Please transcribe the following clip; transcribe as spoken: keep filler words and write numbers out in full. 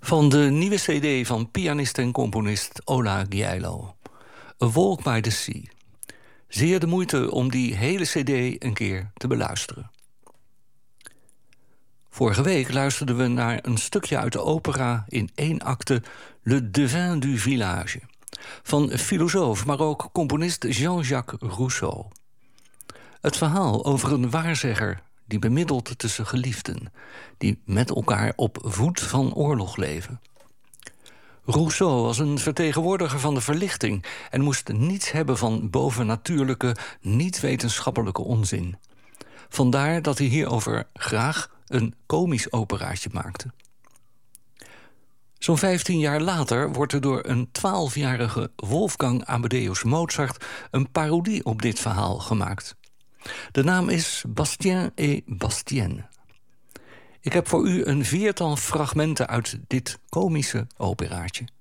Van de nieuwe cd van pianist en componist Ola Gjeilo. A Walk by the Sea. Zeer de moeite om die hele cd een keer te beluisteren. Vorige week luisterden we naar een stukje uit de opera in één acte Le Devin du Village. Van filosoof, maar ook componist Jean-Jacques Rousseau. Het verhaal over een waarzegger die bemiddelt tussen geliefden, die met elkaar op voet van oorlog leven. Rousseau was een vertegenwoordiger van de verlichting en moest niets hebben van bovennatuurlijke, niet-wetenschappelijke onzin. Vandaar dat hij hierover graag een komisch operaatje maakte. Zo'n vijftien jaar later wordt er door een twaalfjarige Wolfgang Amadeus Mozart een parodie op dit verhaal gemaakt. De naam is Bastien et Bastienne. Ik heb voor u een viertal fragmenten uit dit komische operaatje.